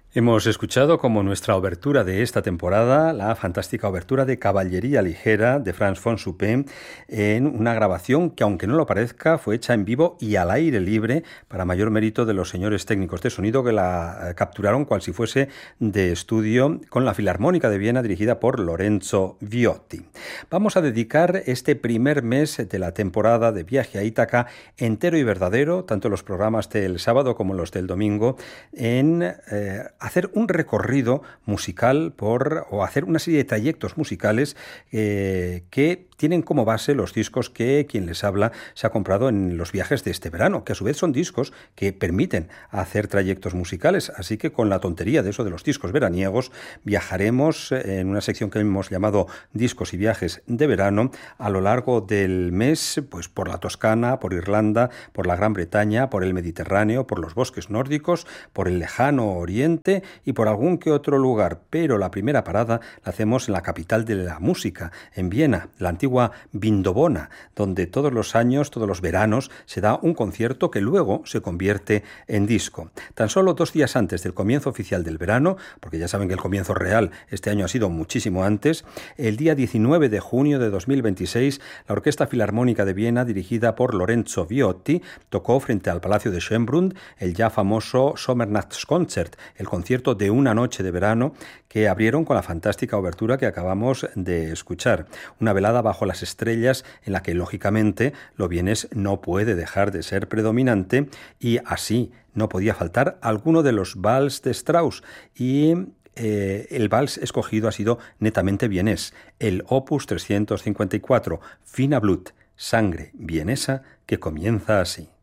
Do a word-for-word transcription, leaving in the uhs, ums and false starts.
Hemos escuchado como nuestra obertura de esta temporada la fantástica obertura de Caballería Ligera de Franz von Suppé en una grabación que, aunque no lo parezca, fue hecha en vivo y al aire libre para mayor mérito de los señores técnicos de sonido que la capturaron cual si fuese de estudio con la Filarmónica de Viena dirigida por Lorenzo Viotti. Vamos a dedicar este primer mes de la temporada de Viaje a Ítaca entero y verdadero, tanto los programas del sábado como los del domingo, en eh, hacer un recorrido musical por o hacer una serie de trayectos musicales eh, que tienen como base los discos que quien les habla se ha comprado en los viajes de este verano, que a su vez son discos que permiten hacer trayectos musicales. Así que con la tontería de eso de los discos veraniegos, viajaremos en una sección que hemos llamado Discos y Viajes de Verano a lo largo del mes, pues por la Toscana, por Irlanda, por la Gran Bretaña, por el Mediterráneo, por los bosques nórdicos, por el lejano oriente y por algún que otro lugar. Pero la primera parada la hacemos en la capital de la música, en Viena, la antigua Vindobona, donde todos los años, todos los veranos, se da un concierto que luego se convierte en disco. Tan solo dos días antes del comienzo oficial del verano, porque ya saben que el comienzo real este año ha sido muchísimo antes, el día diecinueve de junio de dos mil veintiséis, la Orquesta Filarmónica de Viena, dirigida por Lorenzo Viotti, tocó frente al Palacio de Schönbrunn el ya famoso Sommernachtskonzert, el concierto de una noche de verano que abrieron con la fantástica obertura que acabamos de escuchar. Una velada bajo las estrellas en la que, lógicamente, lo vienés no puede dejar de ser predominante y así no podía faltar alguno de los vals de Strauss y eh, el vals escogido ha sido netamente vienés, el Opus trescientos cincuenta y cuatro, Fina Blut, sangre vienesa que comienza así.